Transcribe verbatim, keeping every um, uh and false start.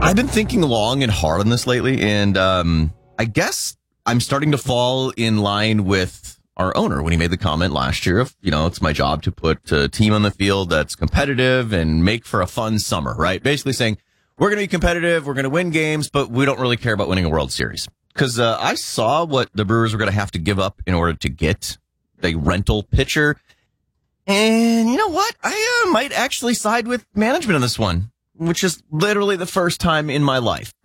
I've been thinking long and hard on this lately, and um, I guess I'm starting to fall in line with our owner when he made the comment last year of, you know, it's my job to put a team on the field that's competitive and make for a fun summer, right? Basically saying, we're going to be competitive, we're going to win games, but we don't really care about winning a World Series. Because uh, I saw what the Brewers were going to have to give up in order to get the rental pitcher. And you know what? I uh, might actually side with management on this one, which is literally the first time in my life.